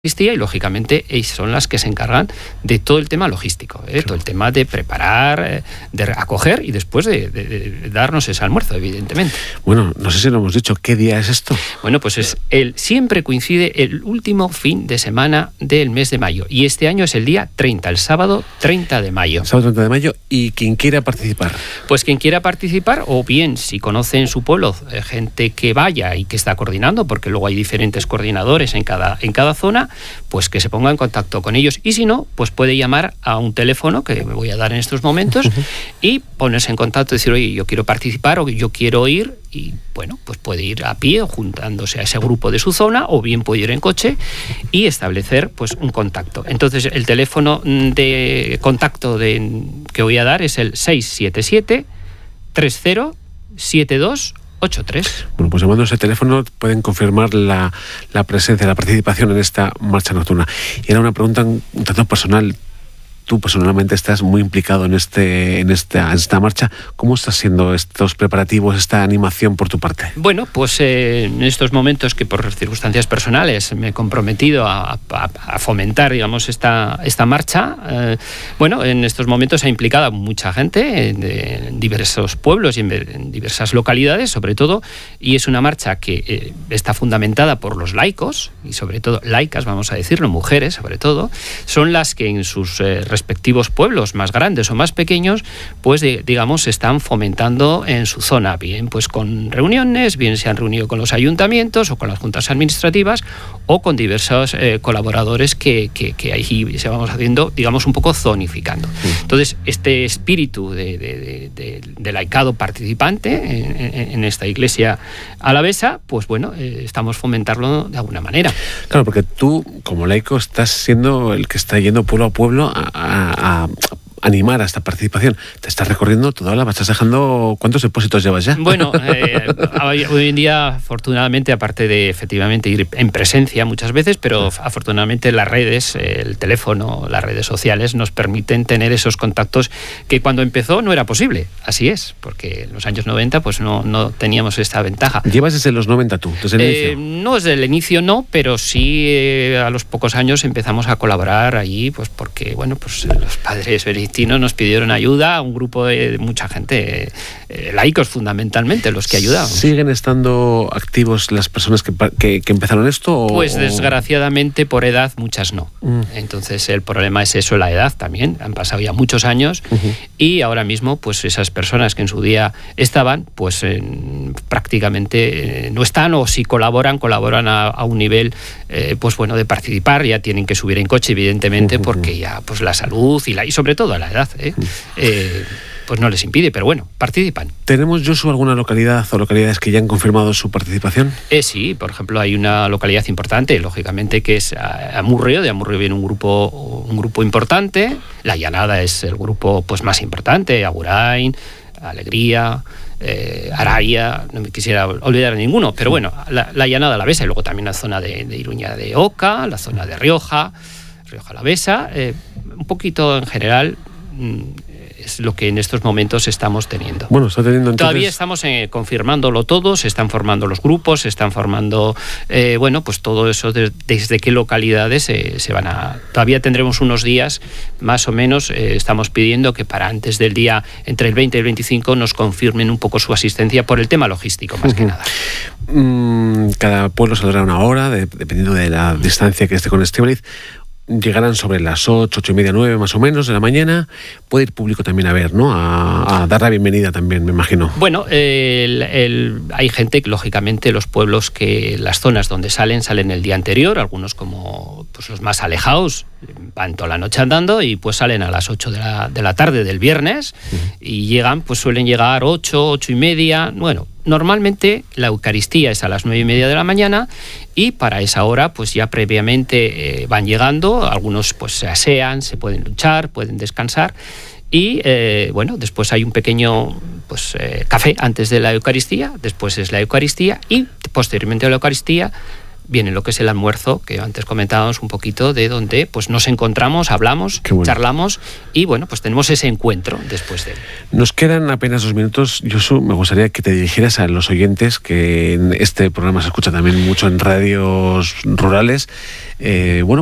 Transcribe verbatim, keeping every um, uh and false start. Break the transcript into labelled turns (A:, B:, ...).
A: y lógicamente son las que se encargan de todo el tema logístico, ¿eh? Claro. Todo el tema de preparar, de acoger y después de, de, de darnos ese almuerzo, evidentemente.
B: Bueno, no sé si lo hemos dicho, ¿qué día es esto?
A: Bueno, pues es el siempre coincide el último fin de semana del mes de mayo y este año es el día treinta, el sábado treinta de mayo.
B: Sábado treinta de mayo, y quien quiera participar.
A: Pues quien quiera participar, o bien si conoce en su pueblo eh, gente que vaya y que está coordinando, porque luego hay diferentes coordinadores en cada, en cada zona, pues que se ponga en contacto con ellos, y si no, pues puede llamar a un teléfono que me voy a dar en estos momentos y ponerse en contacto y decir, oye, yo quiero participar o yo quiero ir, y bueno, pues puede ir a pie o juntándose a ese grupo de su zona, o bien puede ir en coche y establecer pues un contacto. Entonces el teléfono de contacto de, que voy a dar es el seis siete siete, tres cero, siete dos ocho tres.
B: Bueno, pues llamando a ese teléfono pueden confirmar la, la presencia, la participación en esta marcha nocturna. Y era una pregunta un tanto personal. Tú personalmente estás muy implicado en este en esta, en esta marcha. ¿Cómo están siendo estos preparativos, esta animación por tu parte?
A: Bueno, pues eh, en estos momentos que por circunstancias personales me he comprometido a, a, a fomentar, digamos, esta, esta marcha, eh, bueno, en estos momentos ha implicado a mucha gente en, en diversos pueblos y en, en diversas localidades, sobre todo, y es una marcha que eh, está fundamentada por los laicos, y sobre todo laicas, vamos a decirlo, mujeres sobre todo, son las que en sus eh, respectivos pueblos más grandes o más pequeños, pues de, digamos, están fomentando en su zona, bien pues con reuniones, bien se han reunido con los ayuntamientos o con las juntas administrativas o con diversos eh, colaboradores que, que, que ahí se vamos haciendo, digamos, un poco zonificando. Sí. Entonces, este espíritu de, de, de, de, de laicado participante en, en, en esta iglesia alavesa, pues bueno, eh, estamos fomentarlo de alguna manera.
B: Claro, porque tú, como laico, estás siendo el que está yendo pueblo a pueblo a A, a animar a esta participación. Te estás recorriendo toda la... ¿Estás dejando... ¿Cuántos depósitos llevas ya?
A: Bueno, eh, hoy en día, afortunadamente, aparte de efectivamente ir en presencia muchas veces, pero afortunadamente las redes, el teléfono, las redes sociales nos permiten tener esos contactos que cuando empezó no era posible. Así es, porque en los años noventa pues no, no teníamos esta ventaja.
B: ¿Llevas desde los noventa tú? ¿Desde el
A: eh,
B: inicio?
A: No, desde el inicio no, pero sí eh, a los pocos años empezamos a colaborar allí, pues porque, bueno, pues los padres benedictinos nos pidieron ayuda, un grupo de mucha gente, eh, laicos fundamentalmente, los que ayudaban.
B: ¿Siguen estando activos las personas que, que, que empezaron esto? O...
A: Pues desgraciadamente por edad muchas no. Mm. Entonces el problema es eso, la edad también. Han pasado ya muchos años uh-huh. y ahora mismo pues esas personas que en su día estaban, pues eh, prácticamente eh, no están, o si colaboran, colaboran a, a un nivel eh, pues bueno, de participar. Ya tienen que subir en coche, evidentemente, uh-huh. porque ya pues la salud y, la, y sobre todo la edad, ¿eh? Eh, pues no les impide, pero bueno, participan.
B: ¿Tenemos, Josu, alguna localidad o localidades que ya han confirmado su participación?
A: Eh, sí, por ejemplo, hay una localidad importante, lógicamente, que es Amurrio. De Amurrio viene un grupo, un grupo importante. La Llanada es el grupo pues más importante, Agurain, Alegría, eh, Araya, no me quisiera olvidar ninguno, pero bueno, la, la Llanada Alavesa, y luego también la zona de, de Iruña de Oca, la zona de Rioja, Rioja Alavesa, eh, un poquito en general es lo que en estos momentos estamos teniendo.
B: Bueno, está teniendo entonces...
A: Todavía estamos eh, confirmándolo todo, se están formando los grupos, se están formando, eh, bueno, pues todo eso de, desde qué localidades eh, se van a... Todavía tendremos unos días, más o menos, eh, estamos pidiendo que para antes del día, entre el veinte y el veinticinco, nos confirmen un poco su asistencia por el tema logístico, más uh-huh. que nada.
B: Mm, cada pueblo saldrá una hora, de, dependiendo de la distancia que esté con Estíbaliz. Llegarán sobre las ocho, ocho y media, nueve más o menos de la mañana. Puede ir público también a ver, ¿no? A, a dar la bienvenida también, me imagino.
A: Bueno, el, el, hay gente, lógicamente, los pueblos que las zonas donde salen, salen el día anterior. Algunos, como pues los más alejados, van toda la noche andando y pues salen a las ocho de la, de la tarde del viernes uh-huh. y llegan, pues suelen llegar ocho, ocho y media, bueno... Normalmente la Eucaristía es a las nueve y media de la mañana y para esa hora pues ya previamente eh, van llegando, algunos pues se asean, se pueden duchar, pueden descansar y eh, bueno, después hay un pequeño pues eh, café antes de la Eucaristía, después es la Eucaristía y posteriormente a la Eucaristía viene lo que es el almuerzo, que antes comentábamos un poquito, de donde pues nos encontramos, hablamos, bueno. charlamos y bueno, pues tenemos ese encuentro después de él.
B: Nos quedan apenas dos minutos. Josu, me gustaría que te dirigieras a los oyentes, que en este programa se escucha también mucho en radios rurales. Eh, bueno,